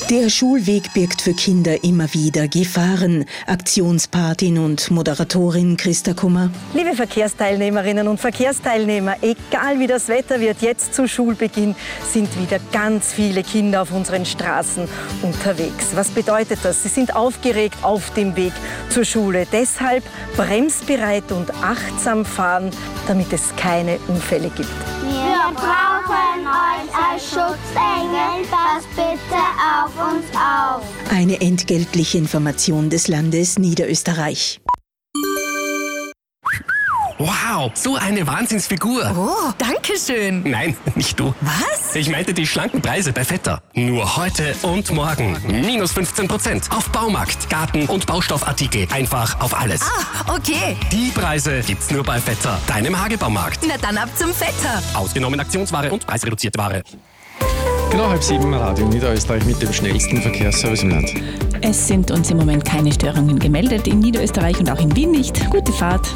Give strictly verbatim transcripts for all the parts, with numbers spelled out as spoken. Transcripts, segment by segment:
Der Schulweg birgt für Kinder immer wieder Gefahren. Aktionspatin und Moderatorin Christa Kummer. Liebe Verkehrsteilnehmerinnen und Verkehrsteilnehmer, egal wie das Wetter wird, jetzt zu Schulbeginn sind wieder ganz viele Kinder auf unseren Straßen unterwegs. Was bedeutet das? Sie sind aufgeregt auf dem Weg zur Schule. Deshalb bremsbereit und achtsam fahren, damit es keine Unfälle gibt. Wir brauchen euch als Schutzengel, passt bitte auf uns auf. Eine entgeltliche Information des Landes Niederösterreich. Wow, so eine Wahnsinnsfigur. Oh, danke schön. Nein, nicht du. Was? Ich meinte die schlanken Preise bei Vetter. Nur heute und morgen. Minus fünfzehn Prozent auf Baumarkt, Garten- und Baustoffartikel. Einfach auf alles. Ah, okay. Die Preise gibt's nur bei Vetter, deinem Hagebaumarkt. Na dann ab zum Vetter. Ausgenommen Aktionsware und preisreduzierte Ware. Genau halb sieben, Radio Niederösterreich mit dem schnellsten Verkehrsservice im Land. Es sind uns im Moment keine Störungen gemeldet, in Niederösterreich und auch in Wien nicht. Gute Fahrt.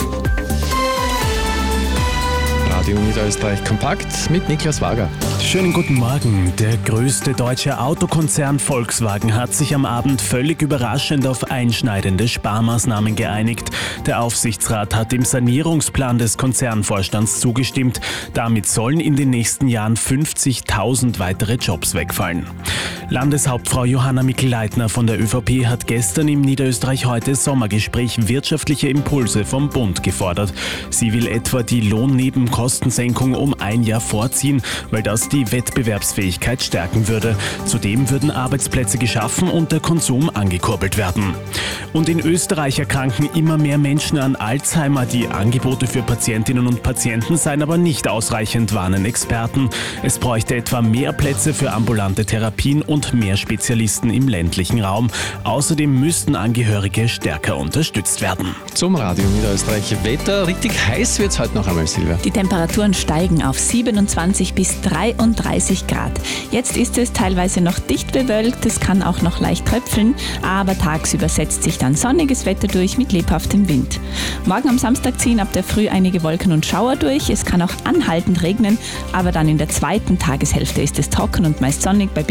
Radio Niederösterreich kompakt mit Niklas Wager. Schönen guten Morgen. Der größte deutsche Autokonzern Volkswagen hat sich am Abend völlig überraschend auf einschneidende Sparmaßnahmen geeinigt. Der Aufsichtsrat hat dem Sanierungsplan des Konzernvorstands zugestimmt. Damit sollen in den nächsten Jahren fünfzigtausend weitere Jobs wegfallen. Landeshauptfrau Johanna Mikl-Leitner von der ÖVP hat gestern im Niederösterreich heute Sommergespräch wirtschaftliche Impulse vom Bund gefordert. Sie will etwa die Lohnnebenkostensenkung um ein Jahr vorziehen, weil das die Wettbewerbsfähigkeit stärken würde. Zudem würden Arbeitsplätze geschaffen und der Konsum angekurbelt werden. Und in Österreich erkranken immer mehr Menschen an Alzheimer. Die Angebote für Patientinnen und Patienten seien aber nicht ausreichend, warnen Experten. Es bräuchte etwa mehr Plätze für ambulante Therapien und mehr Spezialisten im ländlichen Raum. Außerdem müssten Angehörige stärker unterstützt werden. Zum Radio Niederösterreich Wetter. Richtig heiß wird es heute noch einmal, Silvia. Die Temperaturen steigen auf siebenundzwanzig bis dreiunddreißig Grad. Jetzt ist es teilweise noch dicht bewölkt, es kann auch noch leicht tröpfeln, aber tagsüber setzt sich dann sonniges Wetter durch mit lebhaftem Wind. Morgen am Samstag ziehen ab der Früh einige Wolken und Schauer durch. Es kann auch anhaltend regnen, aber dann in der zweiten Tageshälfte ist es trocken und meist sonnig bei